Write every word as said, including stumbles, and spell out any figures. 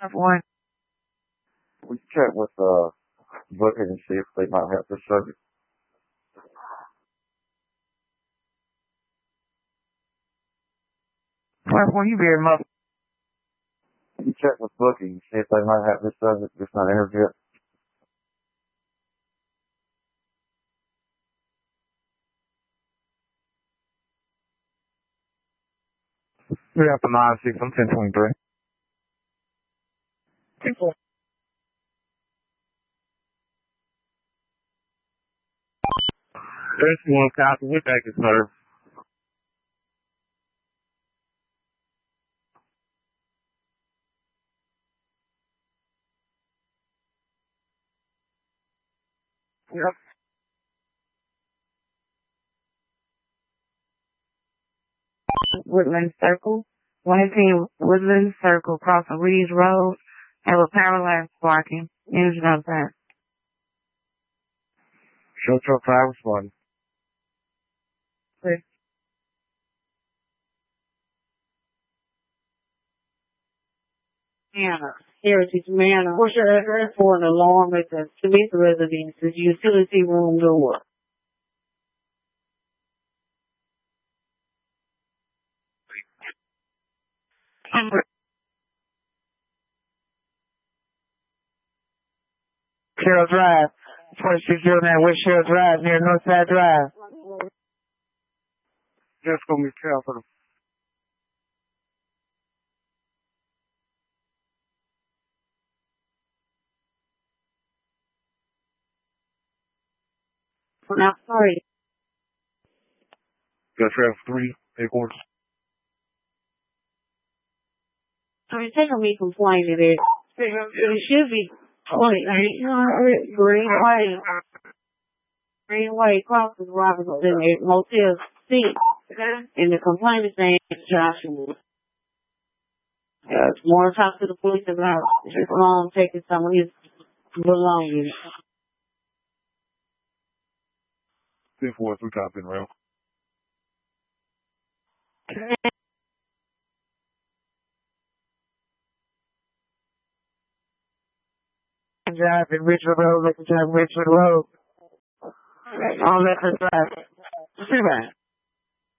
One. We check with uh booking and see if they might have the service. Well, when you very much. You check with booking and see if they might have this service, just not interview it. Three after nine six. I'm ten twenty three. People. There's one copy with that can serve. Yep. Woodland Circle. one eighteen Woodland Circle, crossing Reed's Road. Have a power line sparking. Engine on fire. Show truck five responding. Okay. Manor, Heritage Manor. What's your address? For an alarm at the Smith Residence's utility room door. Cheryl Drive. First you doing that with Cheryl Drive near Northside Drive. Just gonna be careful. Now, sorry. Got travel three, acorns. I mean, take me complaining it. It should be twenty. Green Way. Green Way crosses Robinson at Motel six. And the complaint is saying Joshua. Yeah, it's more talk to the police about um, taking some of his belongings. ten four, three cop in rail. Drive in Richard Road, looking to Richard Road. All that to drive. See that?